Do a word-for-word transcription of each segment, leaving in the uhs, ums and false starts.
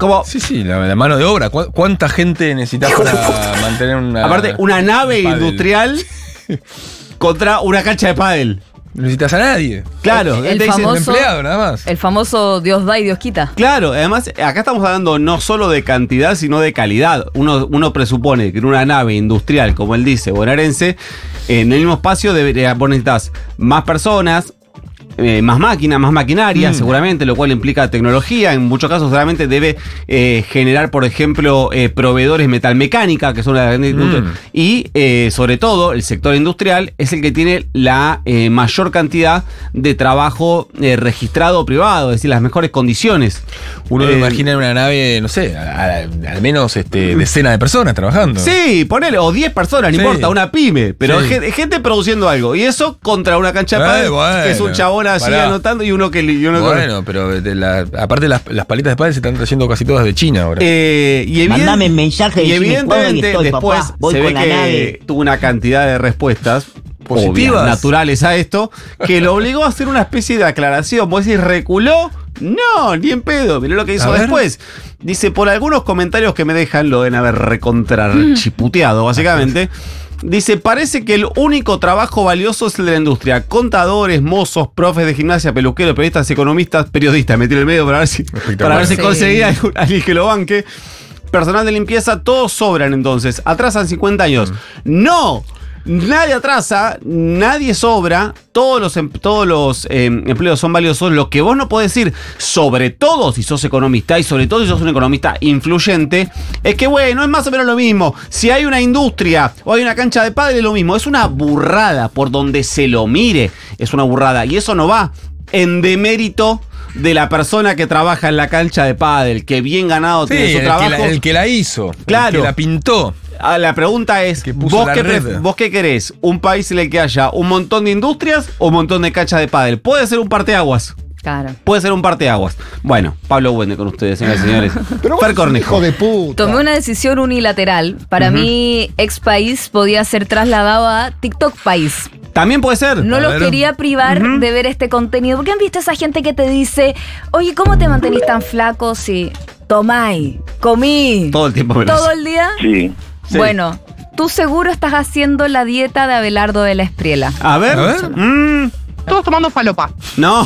como... Sí, sí, la, la mano de obra. ¿Cu- ¿Cuánta gente necesitas para mantener una... Aparte, una nave industrial contra una cancha de pádel. No necesitas a nadie. Claro, El, el te dicen, famoso, un empleado, nada más. El famoso Dios da y Dios quita. claro, además, acá estamos hablando no solo de cantidad, sino de calidad. Uno, uno presupone que en una nave industrial, como él dice, bonaerense, en el mismo espacio debería, vos necesitas más personas, eh, más máquinas, más maquinaria, Mm. seguramente, lo cual implica tecnología. En muchos casos, solamente debe eh, generar, por ejemplo, eh, proveedores metalmecánica, que son las grandes Mm. industrias. Y, eh, sobre todo, el sector industrial es el que tiene la eh, mayor cantidad de trabajo eh, registrado privado, es decir, las mejores condiciones. Uno Eh, lo imagina en una nave, no sé, a- a- al menos este, decenas de personas trabajando. Sí, ponele, o diez personas, no Sí. importa, una pyme, pero Sí. gente, gente produciendo algo. Y eso contra una cancha de Eh, pádel, bueno, que es un chabón así pará. anotando y uno que... y uno que- Bueno, pero de la- aparte las, las palitas de pádel se están trayendo casi todas de China ahora. Eh, y evident- Mandame mensaje, y decime cuándo evidentemente estoy, después papá. Voy se con ve la que nave. tuvo una cantidad de respuestas Positivas. obvias, naturales a esto, que lo obligó a hacer una especie de aclaración. ¿Vos decís, reculó? No, ni en pedo. Mirá lo que hizo A ver. después. Dice, por algunos comentarios que me dejan, lo deben haber recontra chiputeado, básicamente. Dice, parece que el único trabajo valioso es el de la industria. Contadores, mozos, profes de gimnasia, peluqueros, periodistas, economistas, periodistas. Metí en el medio para ver si, para ver si Sí. conseguía algún- alguien que lo banque. Personal de limpieza, todos sobran entonces. Atrasan cincuenta años. ¡No! Nadie atrasa, nadie sobra, todos los, em- todos los eh, empleos son valiosos. Lo que vos no podés decir, sobre todo si sos economista y sobre todo si sos un economista influyente, es que bueno, es más o menos lo mismo. Si hay una industria o hay una cancha de pádel es lo mismo. Es una burrada por donde se lo mire. Es una burrada y eso no va en demérito de la persona que trabaja en la cancha de pádel, que bien ganado Sí, tiene su el, que trabajo. la, el que la hizo. Claro. El que la pintó. Ah, la pregunta es, Que puso ¿vos la qué, red. pref- ¿vos qué querés? ¿Un país en el que haya un montón de industrias o un montón de canchas de pádel? Puede ser un parteaguas. Claro. Puede ser un parteaguas. Bueno, Pablo Buende con ustedes, señores y señores. Pero Fer vos sos un Cornejo. hijo de puta. Tomé una decisión unilateral. Para mí, ex país podía ser trasladado a TikTok país. También puede ser. No A los ver. quería privar Ujú. de ver este contenido. ¿Por qué han visto esa gente que te dice, oye, ¿cómo te mantenís tan flaco si tomáis, comí Todo el tiempo me lo todo hace. el día? Sí. Sí. Bueno, tú seguro estás haciendo la dieta de Abelardo de la Espriela. A ver. A ver. Mm, Todos tomando falopa. no.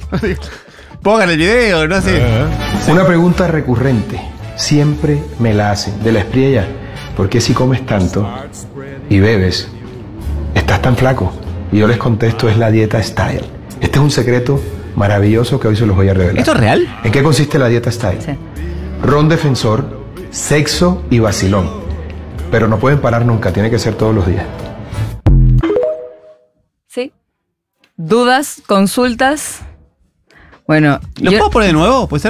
Pongan el video, no sé. Una pregunta recurrente, siempre me la hacen, de la Espriella. ¿Por qué si comes tanto y bebes, estás tan flaco? Y yo les contesto, es la dieta Style. Este es un secreto maravilloso que hoy se los voy a revelar. ¿Esto es real? ¿En qué consiste la dieta Style? Sí. Ron defensor, sexo y vacilón. Pero no pueden parar nunca, tiene que ser todos los días. ¿Sí? ¿Dudas? ¿Consultas? Bueno, ¿Lo yo- puedo poner de nuevo? ¿Puede ser?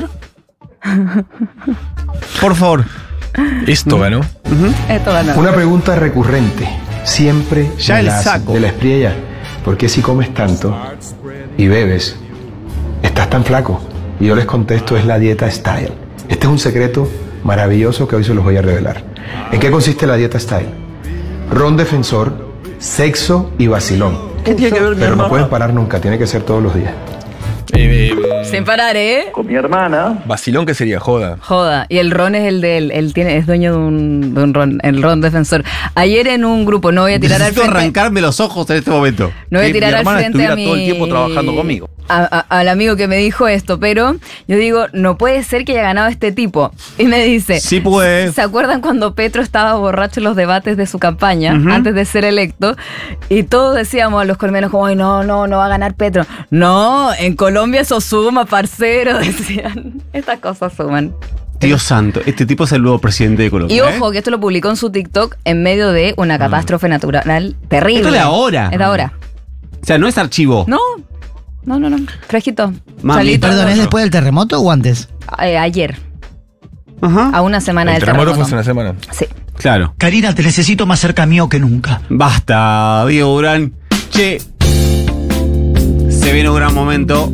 Por favor. Esto ganó. esto ganó. Una pregunta recurrente, siempre Ya me el la hacen, saco. de la Espriella. ¿Por qué si comes tanto y bebes, estás tan flaco? Y yo les contesto, es la dieta Style. Este es un secreto maravilloso que hoy se los voy a revelar. ¿En qué consiste la dieta Style? Ron defensor, sexo y vacilón. ¿Qué tiene que ver mi Pero no hermana? pueden parar nunca, tiene que ser todos los días. Eh, eh, Sin parar, ¿eh? Con mi hermana. vacilón que sería, joda. Joda. Y el ron es el de él. Él tiene, es dueño de un, de un ron, el ron defensor. Ayer en un grupo, no voy a tirar al Necesito frente. arrancarme los ojos en este momento. No voy a Que tirar mi al hermana frente a estuviera mi, todo el tiempo trabajando conmigo. a- a- al amigo que me dijo esto, pero yo digo, no puede ser que haya ganado este tipo. Y me dice, Sí puede. ¿se acuerdan cuando Petro estaba borracho en los debates de su campaña, Ujú. antes de ser electo? Y todos decíamos a los colombianos como, ay, no, no, no va a ganar Petro. No, en Colombia eso suma, parcero, decían. Estas cosas suman. Dios santo, este tipo es el nuevo presidente de Colombia. Y ¿eh? ojo, que esto lo publicó en su TikTok en medio de una catástrofe natural terrible. Esto es de ahora. Es de ahora. O sea, no es archivo. No, no, no, no. Fresquito. Mami, Salito. Perdón, ¿es después del terremoto o antes? Eh, ayer, Ajá. a una semana El del terremoto fue terremoto. hace una semana. Sí. Claro. Karina, te necesito más cerca mío que nunca. Basta, Diego Durán. Che, se viene un gran momento.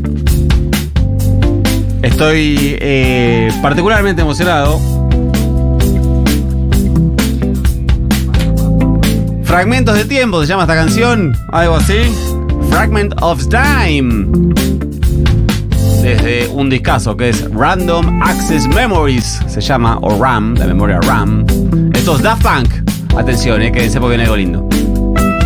Estoy eh, particularmente emocionado. Fragmentos de tiempo se llama esta canción. Algo así. Fragment of Time. desde un discazo que es Random Access Memories, se llama, o RAM, la memoria RAM. Esto es Daft Punk. Atención, eh, quédense porque viene algo lindo.